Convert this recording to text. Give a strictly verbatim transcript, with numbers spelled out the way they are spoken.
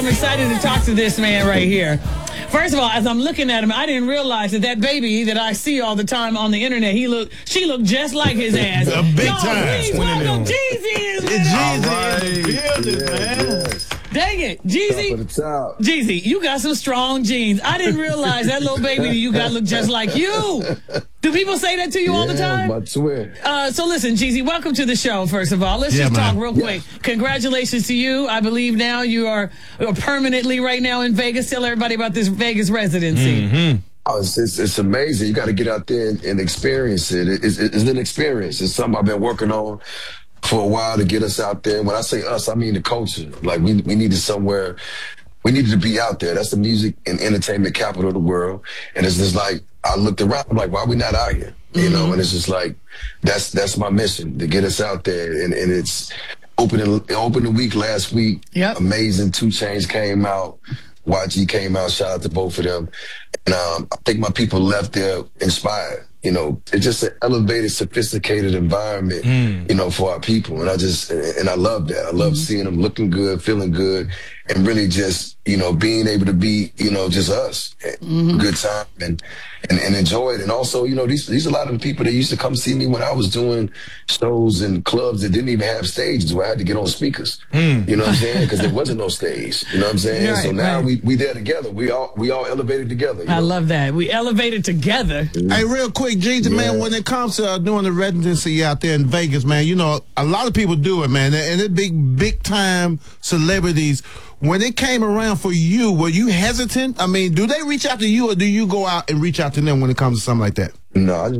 I'm excited to talk to this man right here. First of all, as I'm looking at him, I didn't realize that that baby that I see all the time on the internet, he look, she looked just like his ass. A big no, time. Please welcome Jeezy is with us. Jeezy in the building, yeah, man. yes. Dang it, Jeezy. Top. Jeezy, you got some strong genes. I didn't realize that little baby that you got looked just like you. Do people say that to you yeah, all the time? My twin. Uh, so listen, Jeezy, welcome to the show, first of all. Let's Yeah, just man. talk real quick. Yeah. Congratulations to you. I believe now you are are permanently right now in Vegas. Tell everybody about this Vegas residency. Mm-hmm. Oh, it's, it's, it's amazing. You got to get out there and, and experience it. It- It's, it's an experience. It's something I've been working on for a while to get us out there. When I say us, I mean the culture. Like we we needed somewhere. We needed to be out there. That's the music and entertainment capital of the world. And it's just like I looked around. I'm like, why are we not out here? You know. And it's just like that's that's my mission to get us out there. And and it's opening open the week last week. Yep. Amazing. Two Chainz came out. Y G came out. Shout out to both of them. And um, I think my people left there inspired. You know, it's just an elevated, sophisticated environment, Mm. you know, for our people. And I just, and I love that. I love Mm-hmm. seeing them looking good, feeling good, and really just, you know, being able to be, you know, just us. Mm-hmm. Good time and, and, and enjoy it. And also, you know, these, these are a lot of the people that used to come see me when I was doing shows in clubs that didn't even have stages where I had to get on speakers. Mm. You know what I'm saying? Because there wasn't no stage. You know what I'm saying? Right, so now right. we, we there together. We all, we all elevated together. you I know? love that. We elevated together. Hey, real quick, Jeezy, man, Yeah. when it comes to uh, doing the residency out there in Vegas, man, you know, a lot of people do it, man, and it's big, big time celebrities. When it came around for you, were you hesitant? I mean, do they reach out to you or do you go out and reach out to them when it comes to something like that? No, I